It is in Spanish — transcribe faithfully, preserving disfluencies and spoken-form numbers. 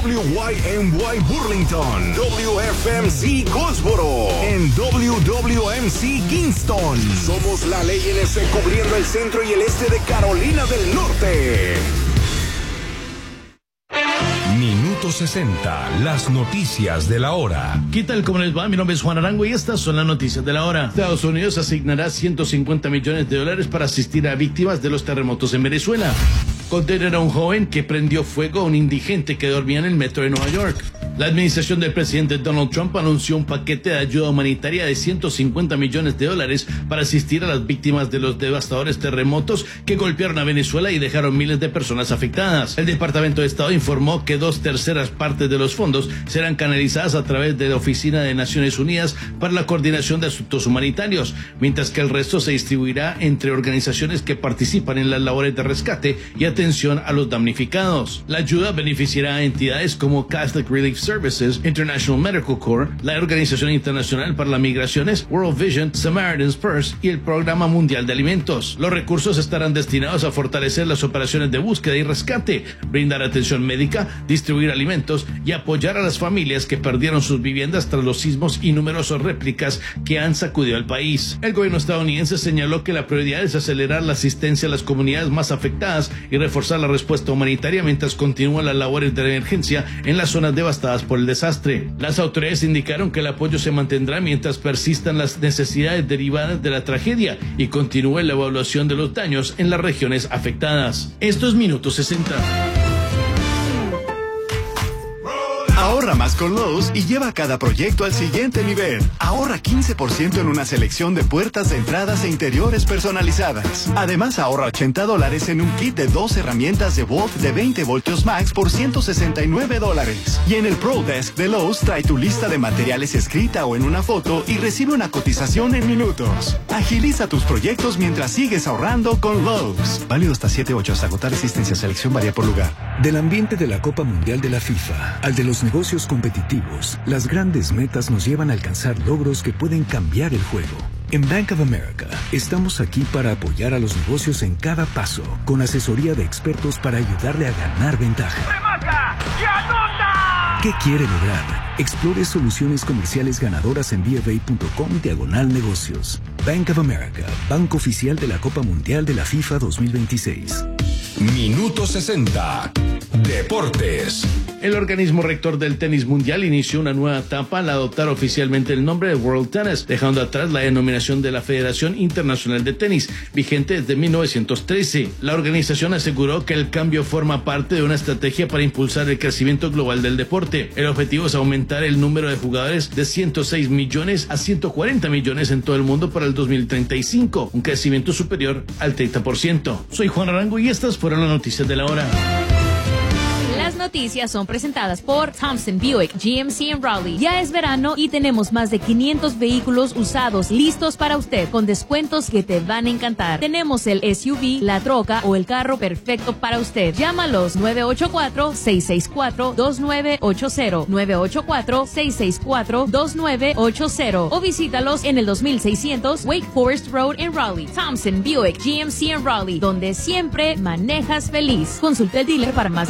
W Y M Y Burlington, W F M C Goldsboro, en W W M C Kingston. Somos la ley N S cubriendo el centro y el este de Carolina del Norte. Minuto sesenta, las noticias de la hora. ¿Qué tal? ¿Cómo les va? Mi nombre es Juan Arango y estas son las noticias de la hora. Estados Unidos asignará ciento cincuenta millones de dólares para asistir a víctimas de los terremotos en Venezuela. Condenan a un joven que prendió fuego a un indigente que dormía en el metro de Nueva York. La administración del presidente Donald Trump anunció un paquete de ayuda humanitaria de ciento cincuenta millones de dólares para asistir a las víctimas de los devastadores terremotos que golpearon a Venezuela y dejaron miles de personas afectadas. El Departamento de Estado informó que dos terceras partes de los fondos serán canalizadas a través de la Oficina de Naciones Unidas para la Coordinación de Asuntos Humanitarios, mientras que el resto se distribuirá entre organizaciones que participan en las labores de rescate y atención a los damnificados. La ayuda beneficiará a entidades como Catholic Relief Services, International Medical Corps, la Organización Internacional para las Migraciones, World Vision, Samaritan's Purse y el Programa Mundial de Alimentos. Los recursos estarán destinados a fortalecer las operaciones de búsqueda y rescate, brindar atención médica, distribuir alimentos y apoyar a las familias que perdieron sus viviendas tras los sismos y numerosas réplicas que han sacudido al país. El gobierno estadounidense señaló que la prioridad es acelerar la asistencia a las comunidades más afectadas y reforzar la respuesta humanitaria mientras continúan las labores de emergencia en las zonas devastadas por el desastre. Las autoridades indicaron que el apoyo se mantendrá mientras persistan las necesidades derivadas de la tragedia y continúe la evaluación de los daños en las regiones afectadas. Esto es Minuto sesenta. Ahorra más con Lowe's y lleva cada proyecto al siguiente nivel. Ahorra quince por ciento en una selección de puertas de entradas e interiores personalizadas. Además, ahorra ochenta dólares en un kit de dos herramientas de Volt de veinte voltios max por ciento sesenta y nueve dólares. Y en el Pro Desk de Lowe's trae tu lista de materiales escrita o en una foto y recibe una cotización en minutos. Agiliza tus proyectos mientras sigues ahorrando con Lowe's. Válido hasta siete ocho hasta agotar existencia. Selección varía por lugar. Del ambiente de la Copa Mundial de la FIFA al de los negocios competitivos, las grandes metas nos llevan a alcanzar logros que pueden cambiar el juego. En Bank of America, estamos aquí para apoyar a los negocios en cada paso, con asesoría de expertos para ayudarle a ganar ventaja. ¡Remata y anota! ¿Qué quiere lograr? Explore soluciones comerciales ganadoras en bfa.com diagonal negocios. Bank of America, banco oficial de la Copa Mundial de la FIFA dos mil veintiséis. Minuto sesenta. Deportes. El organismo rector del tenis mundial inició una nueva etapa al adoptar oficialmente el nombre de World Tennis, dejando atrás la denominación de la Federación Internacional de Tenis, vigente desde mil novecientos trece. La organización aseguró que el cambio forma parte de una estrategia para impulsar el crecimiento global del deporte. El objetivo es aumentar el número de jugadores de ciento seis millones a ciento cuarenta millones en todo el mundo para el dos mil treinta y cinco, un crecimiento superior al treinta por ciento. Soy Juan Arango y estas fueron las noticias de la hora. Las noticias son presentadas por Thompson Buick G M C en Raleigh. Ya es verano y tenemos más de quinientos vehículos usados listos para usted con descuentos que te van a encantar. Tenemos el S U V, la troca o el carro perfecto para usted. Llámalos nueve ocho cuatro, seis seis cuatro, dos nueve ocho cero, nueve ocho cuatro, seis seis cuatro, dos nueve ocho cero o visítalos en el dos mil seiscientos Wake Forest Road en Raleigh. Thompson Buick G M C en Raleigh, donde siempre manejas feliz. Consulta el dealer para más